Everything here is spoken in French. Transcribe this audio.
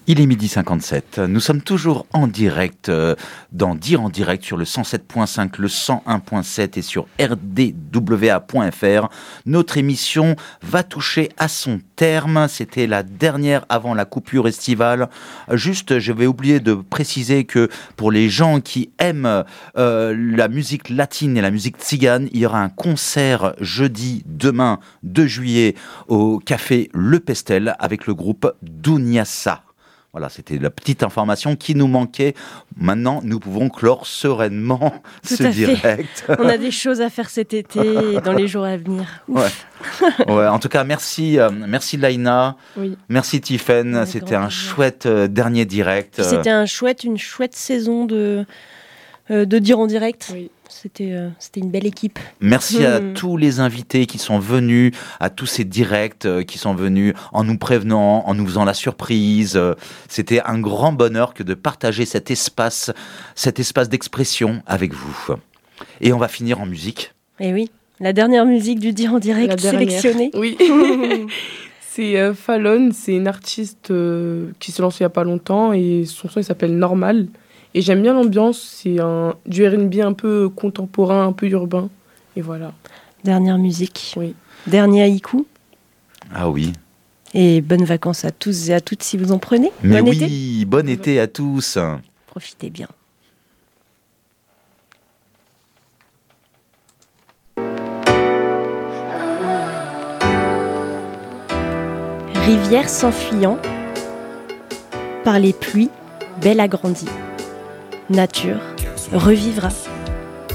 Il est 12h57. Nous sommes toujours en direct dans Dire en direct sur le 107.5, le 101.7 et sur rdwa.fr. Notre émission va toucher à son terme. C'était la dernière avant la coupure estivale. Juste, je vais oublier de préciser que pour les gens qui aiment la musique latine et la musique tzigane, il y aura un concert jeudi, demain, 2 juillet, au café Le Pestel avec le groupe Dunyassa. Voilà, c'était la petite information qui nous manquait. Maintenant, nous pouvons clore sereinement ce direct. On a des choses à faire cet été et dans les jours à venir. Ouais. Ouais, en tout cas, merci Laïna, oui. Merci Tiffaine. C'était un chouette dernier direct. Puis c'était une chouette saison de Dire en direct. Oui. C'était une belle équipe. Merci à tous les invités qui sont venus, à tous ces directs qui sont venus en nous prévenant, en nous faisant la surprise. C'était un grand bonheur que de partager cet espace d'expression avec vous. Et on va finir en musique. Et oui, la dernière musique du Dire en direct sélectionnée. Oui. C'est Fallon, c'est une artiste qui se lance il n'y a pas longtemps et son son il s'appelle Normal. Et j'aime bien l'ambiance, c'est du R&B un peu contemporain, un peu urbain. Et voilà. Dernière musique. Oui. Dernier haïku. Ah oui. Et bonnes vacances à tous et à toutes si vous en prenez. Mais bon été. Bon été à tous. Profitez bien. Rivière s'enfuyant, par les pluies, belle agrandie. Nature revivra.